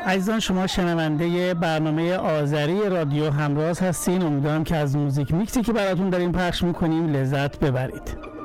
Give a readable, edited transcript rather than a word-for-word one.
عزیزان شما شنونده برنامه آذری رادیو همراز هستین. امیدوارم که از موزیک میکسی که براتون داریم پخش میکنیم لذت ببرید.